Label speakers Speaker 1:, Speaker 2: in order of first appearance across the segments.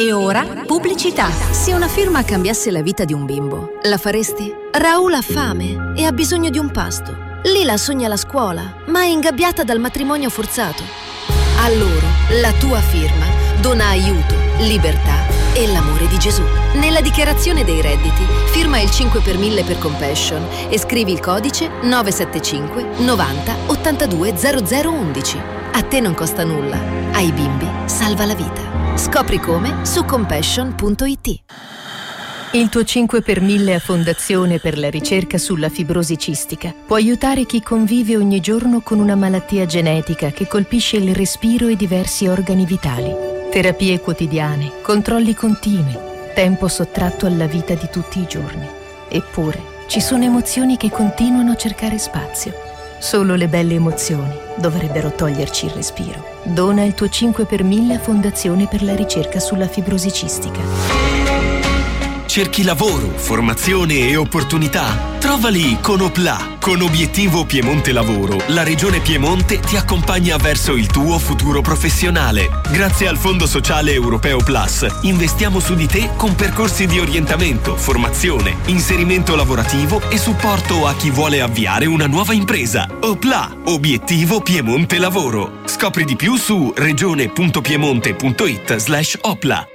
Speaker 1: E ora, pubblicità. Se una firma cambiasse la vita di un bimbo, la faresti? Raul ha fame e ha bisogno di un pasto. Lila sogna la scuola, ma è ingabbiata dal matrimonio forzato. A loro, la tua firma dona aiuto, libertà e l'amore di Gesù. Nella dichiarazione dei redditi, firma il 5 per 1000 per Compassion e scrivi il codice 975 90 82 0011. A te non costa nulla. Ai bimbi salva la vita. Scopri come su compassion.it.
Speaker 2: Il tuo 5 per 1000 a Fondazione per la ricerca sulla fibrosi cistica può aiutare chi convive ogni giorno con una malattia genetica che colpisce il respiro e diversi organi vitali. Terapie quotidiane, controlli continui, tempo sottratto alla vita di tutti i giorni. Eppure ci sono emozioni che continuano a cercare spazio. Solo le belle emozioni dovrebbero toglierci il respiro. Dona il tuo 5 per 1000 a Fondazione per la ricerca sulla fibrosi cistica.
Speaker 3: Cerchi lavoro, formazione e opportunità? Trovali con Opla. Con Obiettivo Piemonte Lavoro, la Regione Piemonte ti accompagna verso il tuo futuro professionale. Grazie al Fondo Sociale Europeo Plus, investiamo su di te con percorsi di orientamento, formazione, inserimento lavorativo e supporto a chi vuole avviare una nuova impresa. Opla, Obiettivo Piemonte Lavoro. Scopri di più su regione.piemonte.it/Opla.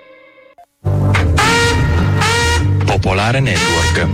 Speaker 4: Popolare Network.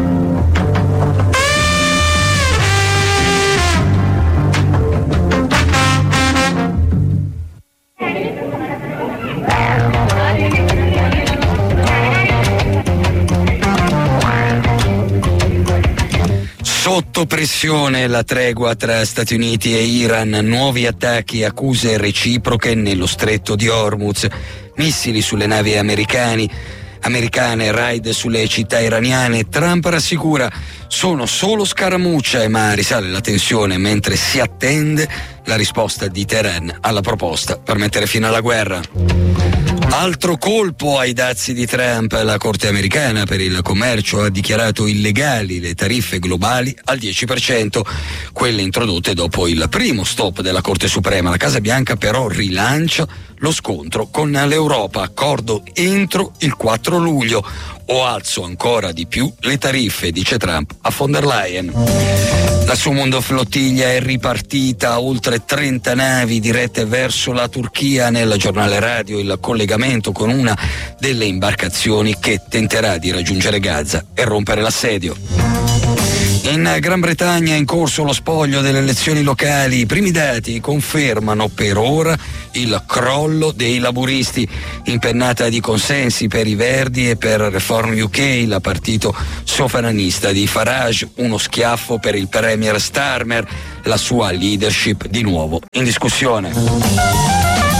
Speaker 5: Sotto pressione la tregua tra Stati Uniti e Iran, nuovi attacchi e accuse reciproche nello stretto di Hormuz, missili sulle navi americane, raid sulle città iraniane. Trump rassicura sono solo scaramucce, ma risale la tensione mentre si attende la risposta di Teheran alla proposta per mettere fine alla guerra. Altro colpo ai dazi di Trump. La Corte americana per il commercio ha dichiarato illegali le tariffe globali al 10%, quelle introdotte dopo il primo stop della Corte Suprema. La Casa Bianca però rilancia lo scontro con l'Europa, accordo entro il 4 luglio. O alzo ancora di più le tariffe, dice Trump a von der Leyen. La Suo Mondo Flottiglia è ripartita, oltre 30 navi dirette verso la Turchia. Nel giornale radio il collegamento con una delle imbarcazioni che tenterà di raggiungere Gaza e rompere l'assedio. In Gran Bretagna è in corso lo spoglio delle elezioni locali. I primi dati confermano per ora il crollo dei laburisti. Impennata di consensi per i Verdi e per Reform UK, il partito sovranista di Farage. Uno schiaffo per il premier Starmer, la sua leadership di nuovo in discussione.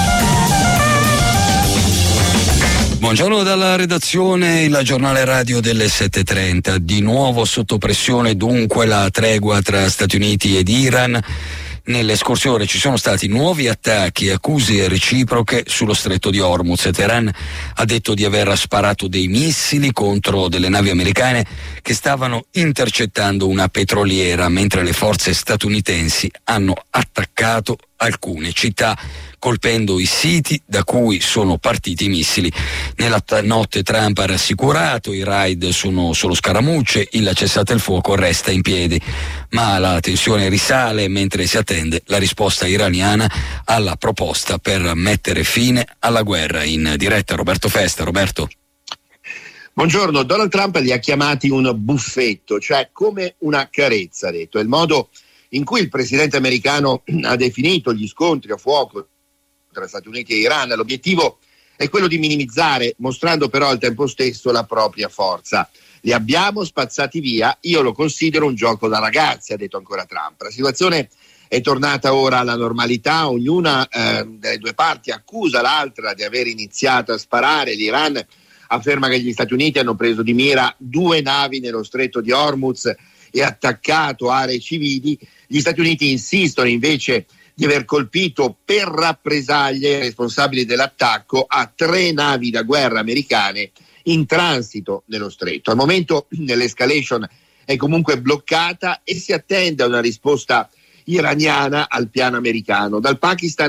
Speaker 5: Buongiorno dalla redazione, il giornale radio delle 7:30. Di nuovo sotto pressione dunque la tregua tra Stati Uniti ed Iran. Nelle scorse ore ci sono stati nuovi attacchi e accuse reciproche sullo stretto di Hormuz. Teheran ha detto di aver sparato dei missili contro delle navi americane che stavano intercettando una petroliera, mentre le forze statunitensi hanno attaccato alcune città, colpendo i siti da cui sono partiti i missili. Nella notte Trump ha rassicurato i raid sono solo scaramucce, il cessate il fuoco resta in piedi, ma la tensione risale mentre si attende la risposta iraniana alla proposta per mettere fine alla guerra. In diretta Roberto Festa. Roberto.
Speaker 6: Buongiorno. Donald Trump li ha chiamati un buffetto, cioè come una carezza, ha detto. È il modo in cui il presidente americano ha definito gli scontri a fuoco tra Stati Uniti e Iran. L'obiettivo è quello di minimizzare, mostrando però al tempo stesso la propria forza. Li abbiamo spazzati via, io lo considero un gioco da ragazzi, ha detto ancora Trump. La situazione è tornata ora alla normalità, ognuna delle due parti accusa l'altra di aver iniziato a sparare. L'Iran afferma che gli Stati Uniti hanno preso di mira 2 navi nello stretto di Hormuz e attaccato aree civili. Gli Stati Uniti insistono invece di aver colpito per rappresaglie i responsabili dell'attacco a 3 navi da guerra americane in transito nello stretto. Al momento l'escalation è comunque bloccata e si attende a una risposta iraniana al piano americano. Dal Pakistan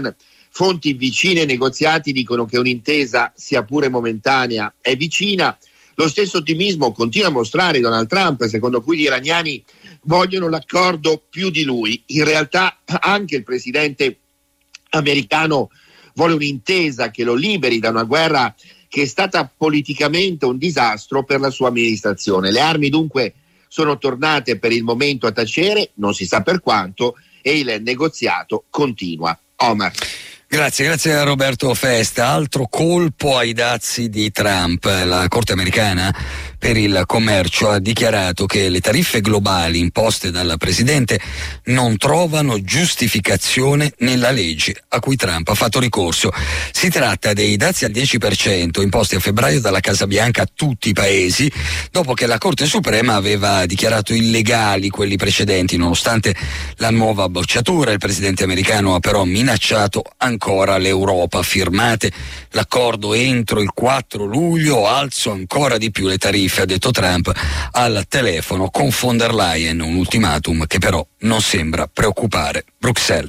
Speaker 6: fonti vicine ai negoziati dicono che un'intesa, sia pure momentanea, è vicina. Lo stesso ottimismo continua a mostrare Donald Trump, secondo cui gli iraniani vogliono l'accordo più di lui. In realtà anche il presidente americano vuole un'intesa che lo liberi da una guerra che è stata politicamente un disastro per la sua amministrazione. Le armi dunque sono tornate per il momento a tacere, non si sa per quanto, e il negoziato continua. Omar.
Speaker 5: Grazie a Roberto Festa. Altro colpo ai dazi di Trump. La Corte americana per il commercio ha dichiarato che le tariffe globali imposte dal presidente non trovano giustificazione nella legge a cui Trump ha fatto ricorso. Si tratta dei dazi al 10% imposti a febbraio dalla Casa Bianca a tutti i paesi, dopo che la Corte Suprema aveva dichiarato illegali quelli precedenti. Nonostante la nuova bocciatura, il presidente americano ha però minacciato ancora l'Europa. Firmate l'accordo entro il 4 luglio, alzo ancora di più le tariffe, ha detto Trump al telefono con von der Leyen, un ultimatum che però non sembra preoccupare Bruxelles.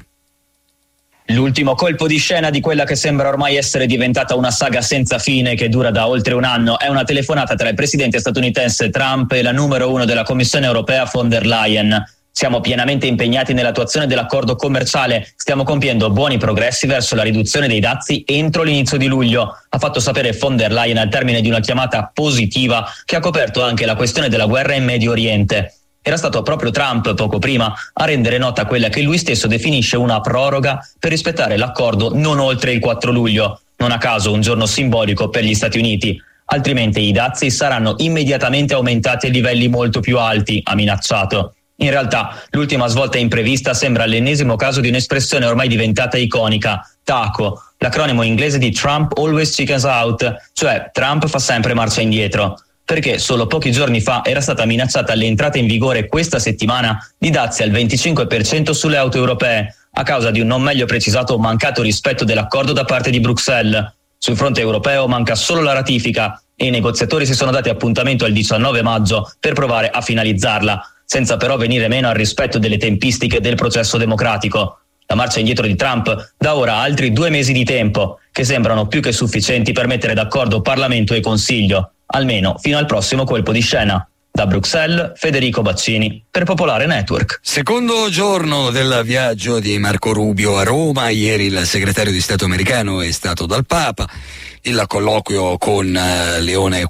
Speaker 7: L'ultimo colpo di scena di quella che sembra ormai essere diventata una saga senza fine che dura da oltre un anno è una telefonata tra il presidente statunitense Trump e la numero 1 della Commissione europea von der Leyen. Siamo pienamente impegnati nell'attuazione dell'accordo commerciale, stiamo compiendo buoni progressi verso la riduzione dei dazi entro l'inizio di luglio, ha fatto sapere von der Leyen al termine di una chiamata positiva che ha coperto anche la questione della guerra in Medio Oriente. Era stato proprio Trump poco prima a rendere nota quella che lui stesso definisce una proroga per rispettare l'accordo non oltre il 4 luglio, non a caso un giorno simbolico per gli Stati Uniti. Altrimenti i dazi saranno immediatamente aumentati a livelli molto più alti, ha minacciato. In realtà, l'ultima svolta imprevista sembra l'ennesimo caso di un'espressione ormai diventata iconica, TACO, l'acronimo inglese di Trump Always Chickens Out, cioè Trump fa sempre marcia indietro. Perché solo pochi giorni fa era stata minacciata l'entrata in vigore questa settimana di dazi al 25% sulle auto europee, a causa di un non meglio precisato mancato rispetto dell'accordo da parte di Bruxelles. Sul fronte europeo manca solo la ratifica e i negoziatori si sono dati appuntamento al 19 maggio per provare a finalizzarla, senza però venire meno al rispetto delle tempistiche del processo democratico. La marcia indietro di Trump dà ora altri 2 mesi di tempo, che sembrano più che sufficienti per mettere d'accordo Parlamento e Consiglio, almeno fino al prossimo colpo di scena. Da Bruxelles, Federico Baccini, per Popolare Network.
Speaker 5: Secondo giorno del viaggio di Marco Rubio a Roma. Ieri il segretario di Stato americano è stato dal Papa. Il colloquio con Leone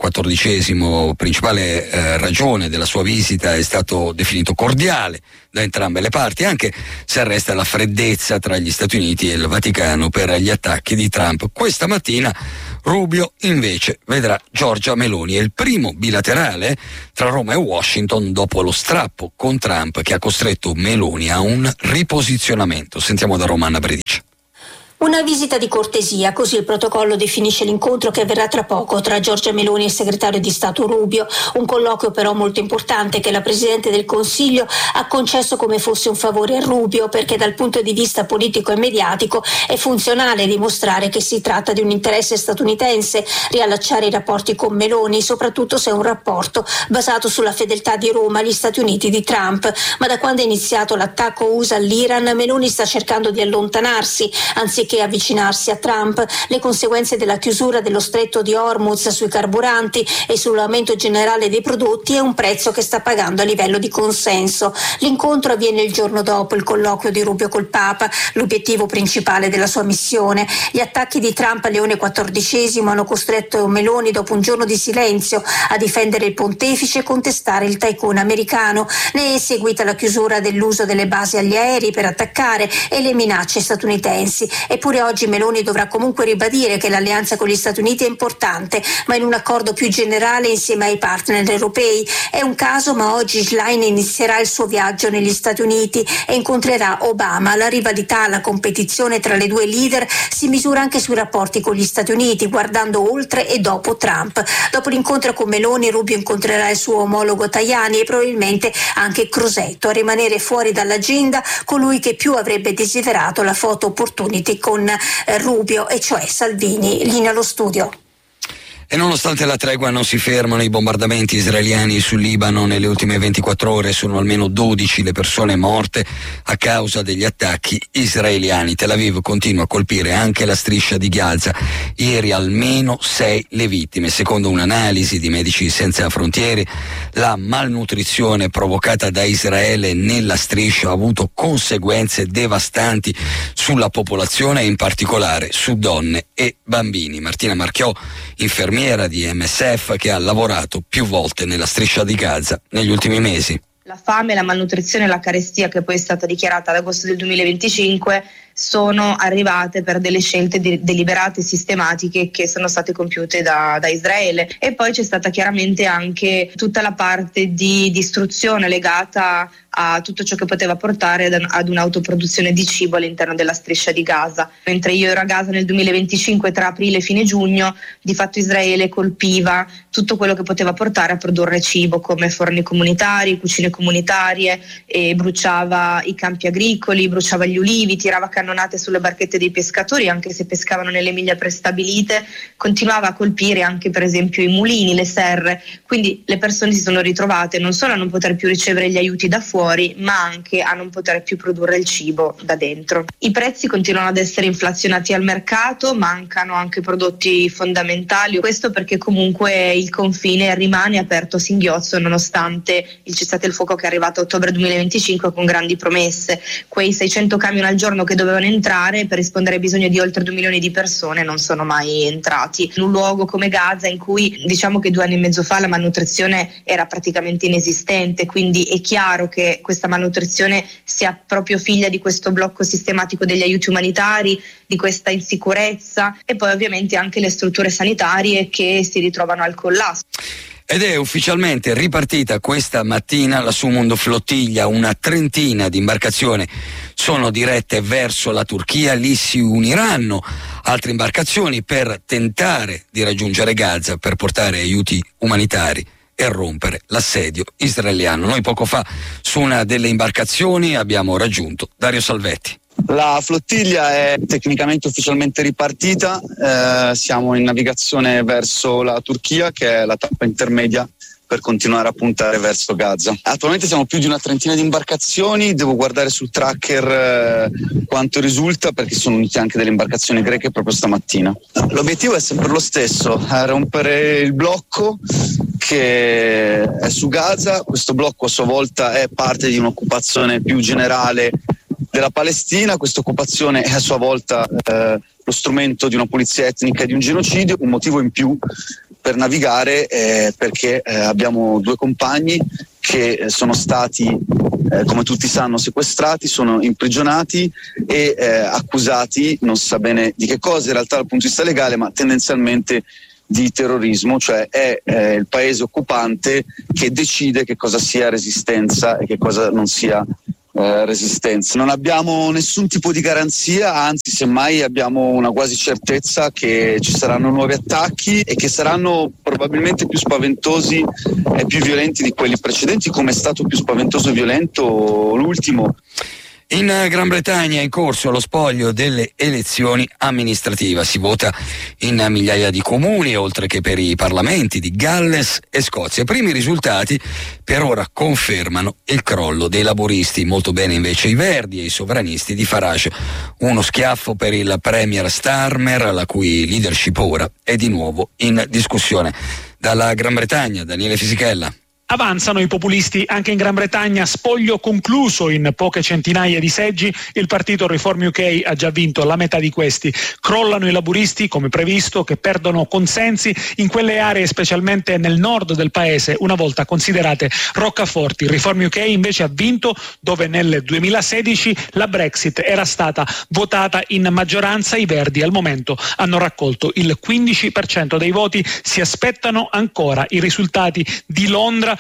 Speaker 5: XIV, principale ragione della sua visita, è stato definito cordiale da entrambe le parti, anche se resta la freddezza tra gli Stati Uniti e il Vaticano per gli attacchi di Trump. Questa mattina Rubio invece vedrà Giorgia Meloni. È il primo bilaterale tra Roma e Washington dopo lo strappo con Trump che ha costretto Meloni a un riposizionamento. Sentiamo da Roma Anna Bredice.
Speaker 8: Una visita di cortesia, così il protocollo definisce l'incontro che avverrà tra poco tra Giorgia Meloni e il segretario di Stato Rubio, un colloquio però molto importante che la Presidente del Consiglio ha concesso come fosse un favore a Rubio, perché dal punto di vista politico e mediatico è funzionale dimostrare che si tratta di un interesse statunitense, riallacciare i rapporti con Meloni, soprattutto se è un rapporto basato sulla fedeltà di Roma agli Stati Uniti di Trump. Ma da quando è iniziato l'attacco USA all'Iran, Meloni sta cercando di allontanarsi, anziché avvicinarsi a Trump. Le conseguenze della chiusura dello stretto di Hormuz sui carburanti e sull'aumento generale dei prodotti è un prezzo che sta pagando a livello di consenso. L'incontro avviene il giorno dopo il colloquio di Rubio col Papa, l'obiettivo principale della sua missione. Gli attacchi di Trump a Leone XIV hanno costretto Meloni, dopo un giorno di silenzio, a difendere il pontefice e contestare il tycoon americano. Ne è seguita la chiusura dell'uso delle basi agli aerei per attaccare e le minacce statunitensi. Eppure oggi Meloni dovrà comunque ribadire che l'alleanza con gli Stati Uniti è importante, ma in un accordo più generale insieme ai partner europei. È un caso, ma oggi Schlein inizierà il suo viaggio negli Stati Uniti e incontrerà Obama. La rivalità, la competizione tra le due leader si misura anche sui rapporti con gli Stati Uniti, guardando oltre e dopo Trump. Dopo l'incontro con Meloni, Rubio incontrerà il suo omologo Tajani e probabilmente anche Crosetto. A rimanere fuori dall'agenda colui che più avrebbe desiderato la photo opportunity con Rubio, e cioè Salvini. Linea allo studio.
Speaker 5: E nonostante la tregua non si fermano i bombardamenti israeliani sul Libano. Nelle ultime 24 ore sono almeno 12 le persone morte a causa degli attacchi israeliani. Tel Aviv continua a colpire anche la striscia di Gaza. Ieri almeno 6 le vittime. Secondo un'analisi di Medici Senza Frontiere, la malnutrizione provocata da Israele nella striscia ha avuto conseguenze devastanti sulla popolazione e in particolare su donne e bambini. Martina Marchiò, infermiera di MSF, che ha lavorato più volte nella striscia di Gaza negli ultimi mesi.
Speaker 9: La fame, la malnutrizione e la carestia, che poi è stata dichiarata ad agosto del 2025, sono arrivate per delle scelte deliberate e sistematiche che sono state compiute da Israele. E poi c'è stata chiaramente anche tutta la parte di distruzione legata a tutto ciò che poteva portare ad un'autoproduzione di cibo all'interno della striscia di Gaza. Mentre io ero a Gaza nel 2025, tra aprile e fine giugno, di fatto Israele colpiva tutto quello che poteva portare a produrre cibo, come forni comunitari, cucine comunitarie, e bruciava i campi agricoli, bruciava gli ulivi, tirava cannonate sulle barchette dei pescatori, anche se pescavano nelle miglia prestabilite, continuava a colpire anche per esempio i mulini, le serre. Quindi le persone si sono ritrovate non solo a non poter più ricevere gli aiuti da fuori, ma anche a non poter più produrre il cibo da dentro. I prezzi continuano ad essere inflazionati al mercato, mancano anche prodotti fondamentali, questo perché comunque il confine rimane aperto a singhiozzo nonostante il cessate il fuoco che è arrivato a ottobre 2025 con grandi promesse. Quei 600 camion al giorno che dovevano entrare per rispondere ai bisogni di oltre 2 milioni di persone non sono mai entrati. In un luogo come Gaza, in cui diciamo che 2 anni e mezzo fa la malnutrizione era praticamente inesistente, quindi è chiaro che questa malnutrizione sia proprio figlia di questo blocco sistematico degli aiuti umanitari, di questa insicurezza, e poi ovviamente anche le strutture sanitarie che si ritrovano al collasso.
Speaker 5: Ed è ufficialmente ripartita questa mattina la Sumundo Flottiglia, una trentina di imbarcazioni sono dirette verso la Turchia, lì si uniranno altre imbarcazioni per tentare di raggiungere Gaza per portare aiuti umanitari e rompere l'assedio israeliano. Noi poco fa su una delle imbarcazioni abbiamo raggiunto Dario Salvetti.
Speaker 10: La flottiglia è tecnicamente ufficialmente ripartita, siamo in navigazione verso la Turchia, che è la tappa intermedia per continuare a puntare verso Gaza. Attualmente siamo più di una trentina di imbarcazioni, devo guardare sul tracker quanto risulta, perché sono unite anche delle imbarcazioni greche proprio stamattina. L'obiettivo è sempre lo stesso, rompere il blocco che è su Gaza. Questo blocco a sua volta è parte di un'occupazione più generale della Palestina. Questa occupazione è a sua volta lo strumento di una pulizia etnica e di un genocidio. Un motivo in più per navigare perché abbiamo 2 compagni che sono stati, come tutti sanno, sequestrati, sono imprigionati e accusati, non si sa bene di che cosa in realtà dal punto di vista legale, ma tendenzialmente di terrorismo, cioè è il paese occupante che decide che cosa sia resistenza e che cosa non sia resistenza. Non abbiamo nessun tipo di garanzia, anzi semmai abbiamo una quasi certezza che ci saranno nuovi attacchi e che saranno probabilmente più spaventosi e più violenti di quelli precedenti, come è stato più spaventoso e violento l'ultimo.
Speaker 5: In Gran Bretagna è in corso lo spoglio delle elezioni amministrative. Si vota in migliaia di comuni, oltre che per i parlamenti di Galles e Scozia. I primi risultati per ora confermano il crollo dei laboristi. Molto bene invece i Verdi e i sovranisti di Farage. Uno schiaffo per il premier Starmer, la cui leadership ora è di nuovo in discussione. Dalla Gran Bretagna, Daniele Fisichella.
Speaker 11: Avanzano i populisti anche in Gran Bretagna, spoglio concluso in poche centinaia di seggi, il partito Reform UK ha già vinto la metà di questi. Crollano i laburisti, come previsto, che perdono consensi in quelle aree specialmente nel nord del paese, una volta considerate roccaforti. Reform UK invece ha vinto dove nel 2016 la Brexit era stata votata in maggioranza. I Verdi al momento hanno raccolto il 15% dei voti, si aspettano ancora i risultati di Londra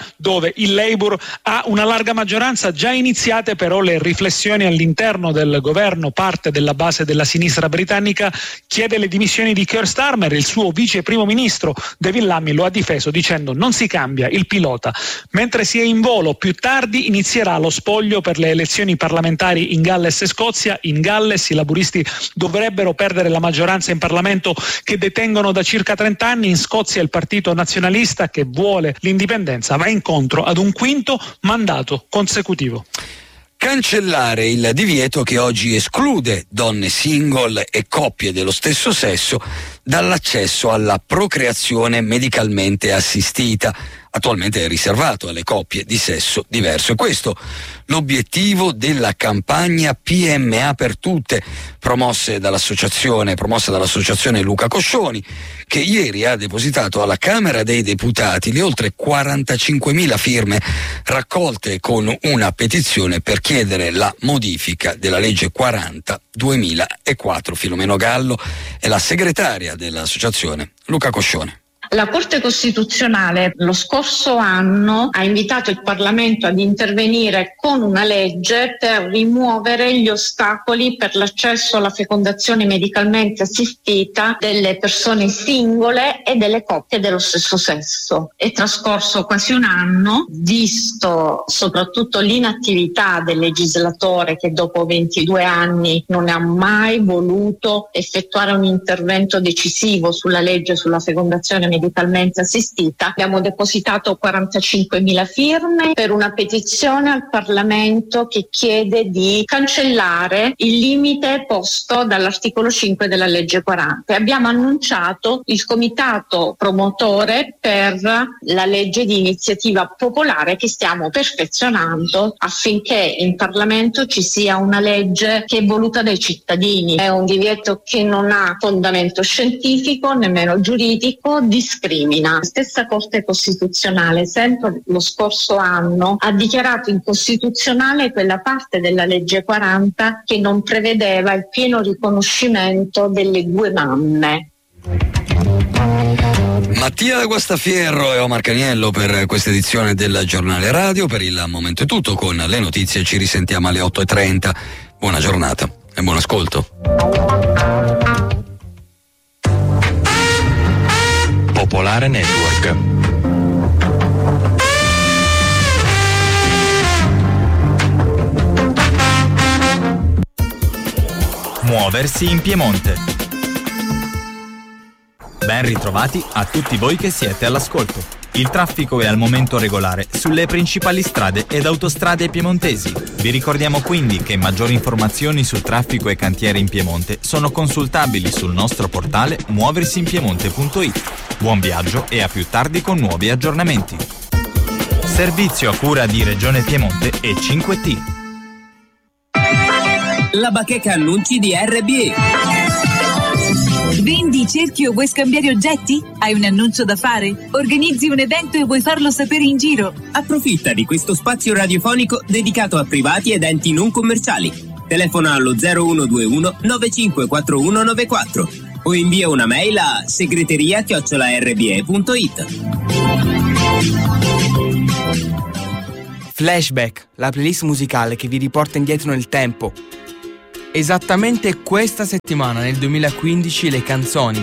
Speaker 11: dove il Labour ha una larga maggioranza. Già iniziate però le riflessioni all'interno del governo. Parte della base della sinistra britannica chiede le dimissioni di Keir Starmer. Il suo vice primo ministro David Lammy lo ha difeso dicendo: non si cambia il pilota. Mentre si è in volo, più tardi inizierà lo spoglio per le elezioni parlamentari in Galles e Scozia. In Galles i laburisti dovrebbero perdere la maggioranza in Parlamento che detengono da circa 30 anni. In Scozia il partito nazionalista, che vuole l'indipendenza, va incontro ad un quinto mandato consecutivo.
Speaker 5: Cancellare il divieto che oggi esclude donne single e coppie dello stesso sesso dall'accesso alla procreazione medicalmente assistita. Attualmente è riservato alle coppie di sesso diverso. E questo l'obiettivo della campagna PMA per tutte, promossa dall'associazione Luca Coscioni, che ieri ha depositato alla Camera dei Deputati le oltre 45.000 firme raccolte con una petizione per chiedere la modifica della legge 40/2004. Filomeno Gallo è la segretaria dell'associazione Luca Coscioni.
Speaker 12: La Corte Costituzionale lo scorso anno ha invitato il Parlamento ad intervenire con una legge per rimuovere gli ostacoli per l'accesso alla fecondazione medicalmente assistita delle persone singole e delle coppie dello stesso sesso. È trascorso quasi un anno, visto soprattutto l'inattività del legislatore che dopo 22 anni non ha mai voluto effettuare un intervento decisivo sulla legge sulla fecondazione medicalmente assistita. Abbiamo depositato 45.000 firme per una petizione al Parlamento che chiede di cancellare il limite posto dall'articolo 5 della legge 40. Abbiamo annunciato il comitato promotore per la legge di iniziativa popolare che stiamo perfezionando affinché in Parlamento ci sia una legge che è voluta dai cittadini. È un divieto che non ha fondamento scientifico, nemmeno giuridico, discrimina. La stessa Corte Costituzionale, sempre lo scorso anno, ha dichiarato incostituzionale quella parte della legge 40 che non prevedeva il pieno riconoscimento delle due mamme.
Speaker 5: Mattia da Guastafierro e Omar Caniello per questa edizione del Giornale Radio. Per il momento è tutto, con le notizie ci risentiamo alle 8:30. Buona giornata e buon ascolto.
Speaker 4: Popolare Network.
Speaker 13: Muoversi in Piemonte. Ben ritrovati a tutti voi che siete all'ascolto. Il traffico è al momento regolare sulle principali strade ed autostrade piemontesi. Vi ricordiamo quindi che maggiori informazioni su traffico e cantieri in Piemonte sono consultabili sul nostro portale muoversiinpiemonte.it. Buon viaggio e a più tardi con nuovi aggiornamenti. Servizio a cura di Regione Piemonte e 5T.
Speaker 14: La bacheca annunci di RBE.
Speaker 15: Vendi, cerchi o vuoi scambiare oggetti? Hai un annuncio da fare? Organizzi un evento e vuoi farlo sapere in giro?
Speaker 14: Approfitta di questo spazio radiofonico dedicato a privati ed enti non commerciali. Telefona allo 0121 954194 o invia una mail a segreteria@rbe.it.
Speaker 16: Flashback, la playlist musicale che vi riporta indietro nel tempo. Esattamente questa settimana, nel 2015, le canzoni